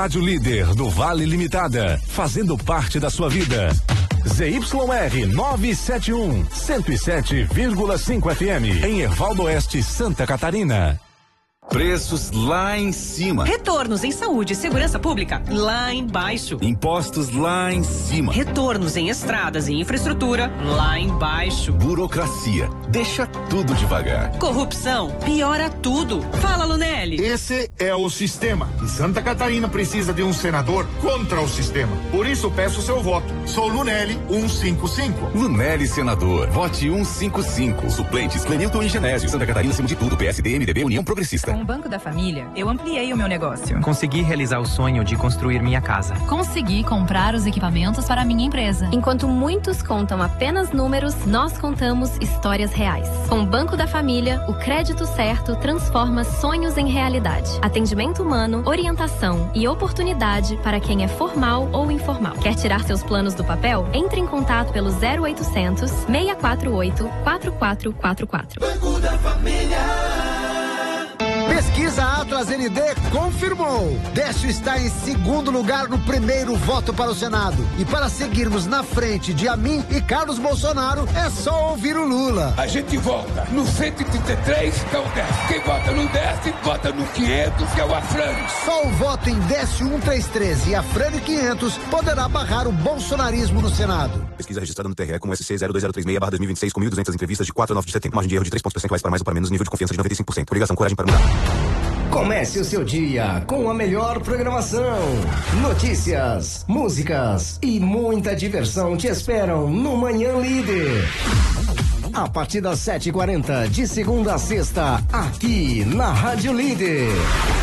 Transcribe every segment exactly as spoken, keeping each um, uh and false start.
Rádio Líder do Vale Limitada, fazendo parte da sua vida. Z Y R novecentos e setenta e um, cento e sete vírgula cinco F M, em Ervaldo Oeste, Santa Catarina. Preços lá em cima. Retornos em saúde e segurança pública lá embaixo. Impostos lá em cima. Retornos em estradas e infraestrutura lá embaixo. Burocracia, deixa tudo devagar. Corrupção, piora tudo. Fala, Lunelli. Esse é o sistema. E Santa Catarina precisa de um senador contra o sistema. Por isso peço seu voto. Sou Lunelli cento e cinquenta e cinco. Lunelli senador, vote cento e cinquenta e cinco. Suplentes, Clenilton e Genésio. Santa Catarina acima de tudo. P S D, M D B, União Progressista. Com o Banco da Família, eu ampliei o meu negócio. Consegui realizar o sonho de construir minha casa. Consegui comprar os equipamentos para a minha empresa. Enquanto muitos contam apenas números, nós contamos histórias reais. Com o Banco da Família, o crédito certo transforma sonhos em realidade. Atendimento humano, orientação e oportunidade para quem é formal ou informal. Quer tirar seus planos do papel? Entre em contato pelo zero oitocentos, seis quatro oito, quatro quatro quatro quatro. Banco da Família. Pesquisa Atlas N D confirmou. Décio está em segundo lugar no primeiro voto para o Senado. E para seguirmos na frente de Amin e Carlos Bolsonaro, é só ouvir o Lula. A gente vota no cento e trinta e três, que é o Décio. Quem vota no Décio, vota no quinhentos, que é o Afrânio. Só o voto em Décio cento e trinta e três e Afrânio quinhentos poderá barrar o bolsonarismo no Senado. Pesquisa registrada no T R E com S C zero dois zero três seis barra dois mil e vinte e seis com mil e duzentas entrevistas de quatro a nove de setembro. Margem de erro de três pontos percentuais para mais ou para menos, nível de confiança de noventa e cinco por cento. Obrigação, coragem para mudar. Comece o seu dia com a melhor programação. Notícias, músicas e muita diversão te esperam no Manhã Líder. A partir das sete e quarenta, de segunda a sexta, aqui na Rádio Líder.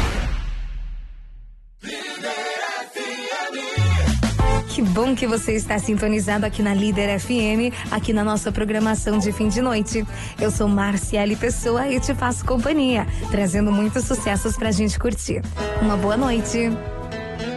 Que bom que você está sintonizado aqui na Líder F M, aqui na nossa programação de fim de noite. Eu sou Marciele Pessoa e te faço companhia, trazendo muitos sucessos pra gente curtir. Uma boa noite.